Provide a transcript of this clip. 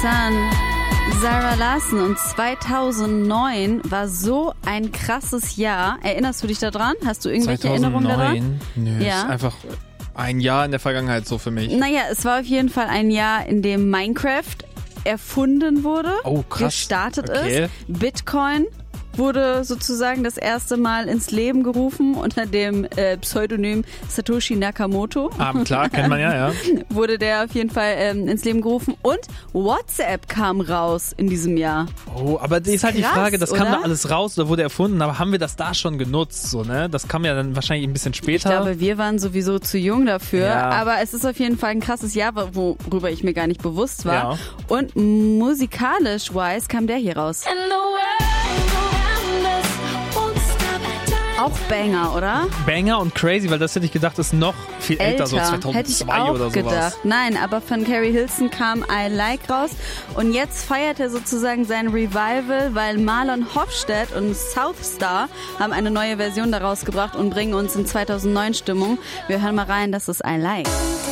Sun, Zara Larsson, und 2009 war so ein krasses Jahr. Erinnerst du dich daran? Hast du irgendwelche Erinnerungen daran? Nö, Ja. ist einfach ein Jahr in der Vergangenheit so für mich. Naja, es war auf jeden Fall ein Jahr, in dem Minecraft erfunden wurde, gestartet ist. Bitcoin wurde sozusagen das erste Mal ins Leben gerufen unter dem Pseudonym Satoshi Nakamoto. Klar, kennt man ja. Wurde der auf jeden Fall ins Leben gerufen. Und WhatsApp kam raus in diesem Jahr. Oh, aber ist halt die Krass, Frage, das kam oder? da alles raus oder wurde erfunden, aber haben wir das da schon genutzt? So, ne? Das kam ja dann wahrscheinlich ein bisschen später. Ich glaube, wir waren sowieso zu jung dafür. Ja. Aber es ist auf jeden Fall ein krasses Jahr, worüber ich mir gar nicht bewusst war. Ja. Und musikalisch-wise kam der hier raus. Auch Banger, oder? Banger und Crazy, weil das hätte ich gedacht, ist noch viel älter, so 2002 hätte ich auch oder sowas. gedacht. Nein, aber von Carrie Hilson kam I Like raus. Und jetzt feiert er sozusagen sein Revival, weil Marlon Hofstedt und Southstar haben eine neue Version daraus gebracht und bringen uns in 2009 Stimmung. Wir hören mal rein, das ist I Like.